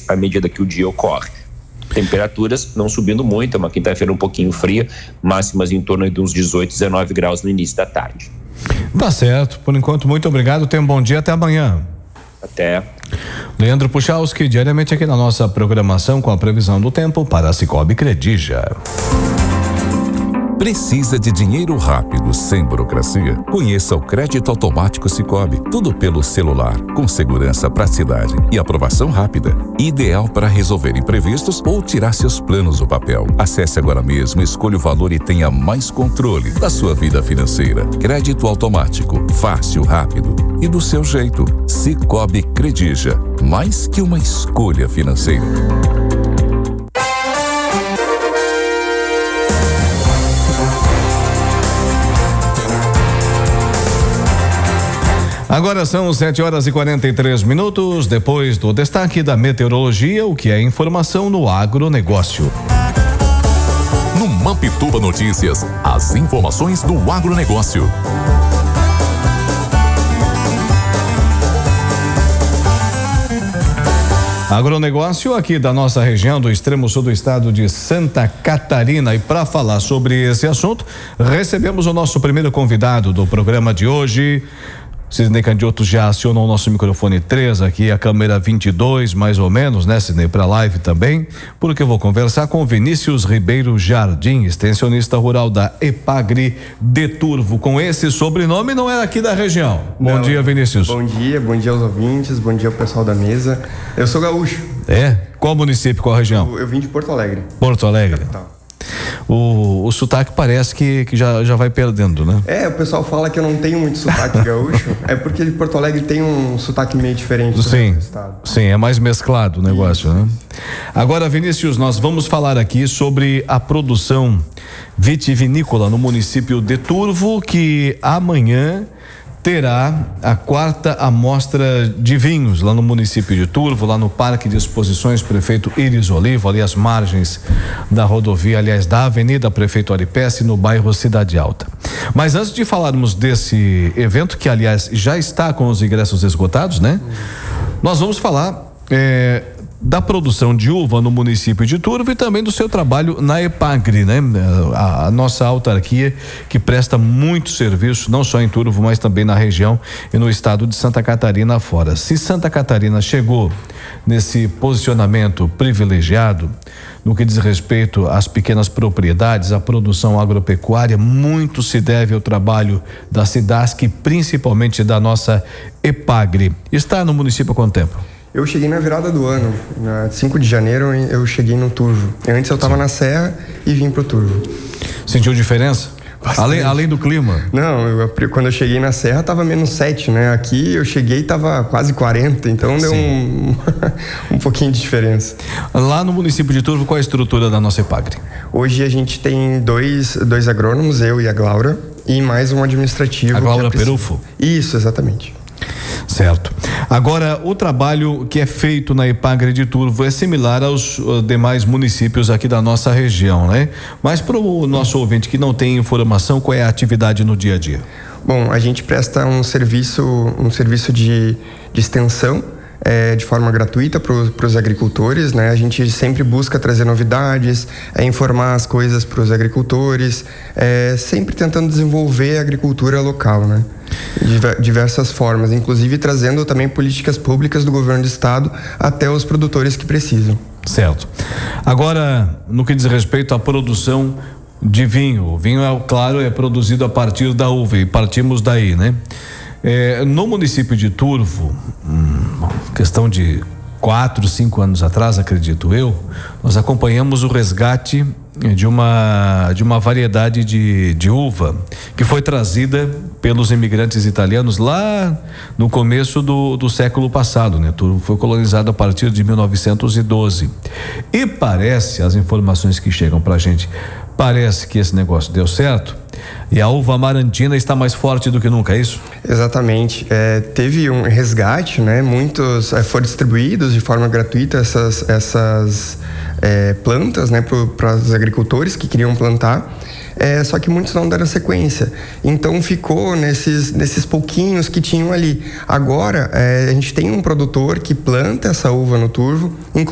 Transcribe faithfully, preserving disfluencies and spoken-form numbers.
à medida que o dia ocorre. Temperaturas não subindo muito, é uma quinta-feira um pouquinho fria, máximas em torno de uns dezoito, dezenove graus no início da tarde. Tá certo, por enquanto muito obrigado, tenha um bom dia, até amanhã. Até. Leandro Puchalski, diariamente aqui na nossa programação com a previsão do tempo para a Cicobi Credija. Precisa de dinheiro rápido, sem burocracia? Conheça o Crédito Automático Cicobi. Tudo pelo celular, com segurança, praticidade e aprovação rápida. Ideal para resolver imprevistos ou tirar seus planos do papel. Acesse agora mesmo, escolha o valor e tenha mais controle da sua vida financeira. Crédito automático, fácil, rápido e do seu jeito. Cicobi Credija, mais que uma escolha financeira. Agora são sete horas e quarenta e três minutos. Depois do destaque da meteorologia, o que é informação no agronegócio. No Mampituba Notícias, as informações do agronegócio. Agronegócio aqui da nossa região, do extremo sul do estado de Santa Catarina. E para falar sobre esse assunto, recebemos o nosso primeiro convidado do programa de hoje. Sidney Candioto já acionou o nosso microfone três aqui, a câmera vinte e dois, mais ou menos, né, Sidney, para live também, porque eu vou conversar com Vinícius Ribeiro Jardim, extensionista rural da Epagri de Turvo. Com esse sobrenome, não era aqui da região. Bom Não, dia, Vinícius. Bom dia, bom dia aos ouvintes, bom dia ao pessoal da mesa. Eu sou gaúcho. É? Qual município, qual região? Eu, eu vim de Porto Alegre. Porto Alegre. Capital. O, o sotaque parece que, que já, já vai perdendo, né? É, o pessoal fala que eu não tenho muito sotaque gaúcho. É porque de Porto Alegre tem um sotaque meio diferente do Sim, estado. sim, é mais mesclado o negócio, Isso. né? Agora, Vinícius, nós vamos falar aqui sobre a produção vitivinícola no município de Turvo, que amanhã terá a quarta amostra de vinhos lá no município de Turvo, lá no Parque de Exposições Prefeito Iris Olivo, ali às margens da rodovia, aliás, da Avenida Prefeito Aripesce, no bairro Cidade Alta. Mas antes de falarmos desse evento, que aliás já está com os ingressos esgotados, né? Nós vamos falar é, da produção de uva no município de Turvo e também do seu trabalho na Epagri, né? A, a nossa autarquia que presta muito serviço, não só em Turvo, mas também na região e no estado de Santa Catarina fora. Se Santa Catarina chegou nesse posicionamento privilegiado no que diz respeito às pequenas propriedades, à produção agropecuária, muito se deve ao trabalho da Cidasc, principalmente da nossa Epagri. Está no município há quanto tempo? Eu cheguei na virada do ano, na cinco de janeiro eu cheguei no Turvo. Antes eu estava na Serra e vim pro Turvo. Sentiu diferença? Além, além do clima? Não, eu, quando eu cheguei na Serra tava menos sete, né? Aqui eu cheguei e tava quase quarenta, então deu um, um pouquinho de diferença. Lá no município de Turvo, qual é a estrutura da nossa Epagri? Hoje a gente tem dois, dois agrônomos, eu e a Glaura, e mais um administrativo. A Glaura Perufo? Isso, exatamente. Certo. Agora, o trabalho que é feito na Epagri de Turvo é similar aos uh, demais municípios aqui da nossa região, né? Mas para o nosso ouvinte que não tem informação, qual é a atividade no dia a dia? Bom, a gente presta um serviço, um serviço de, de extensão É, de forma gratuita para os agricultores, né? A gente sempre busca trazer novidades, é, informar as coisas para os agricultores, é, sempre tentando desenvolver a agricultura local, né? De diversas formas, inclusive trazendo também políticas públicas do governo do estado até os produtores que precisam. Certo. Agora, no que diz respeito à produção de vinho, o vinho, é claro, é produzido a partir da uva e partimos daí, né? É, no município de Turvo, hum, questão de quatro, cinco anos atrás, acredito eu, nós acompanhamos o resgate de uma de uma variedade de, de uva que foi trazida pelos imigrantes italianos lá no começo do, do século passado, né? Turvo foi colonizado a partir de mil novecentos e doze. E parece, as informações que chegam pra gente, parece que esse negócio deu certo e a uva amarantina está mais forte do que nunca, é isso? Exatamente. É, teve um resgate, né? Muitos é, foram distribuídos de forma gratuita essas, essas é, plantas, né? Para os agricultores que queriam plantar. É, só que muitos não deram sequência. Então ficou nesses, nesses pouquinhos que tinham ali. Agora, é, a gente tem um produtor que planta essa uva no Turvo,